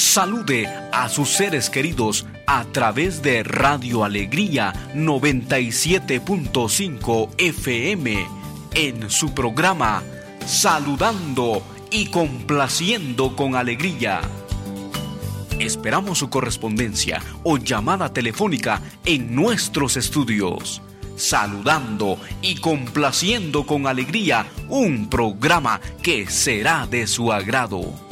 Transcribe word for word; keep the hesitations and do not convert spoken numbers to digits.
Salude a sus seres queridos a través de Radio Alegría noventa y siete punto cinco F M en su programa Saludando y Complaciendo con Alegría. Esperamos su correspondencia o llamada telefónica en nuestros estudios. Saludando y Complaciendo con Alegría, un programa que será de su agrado.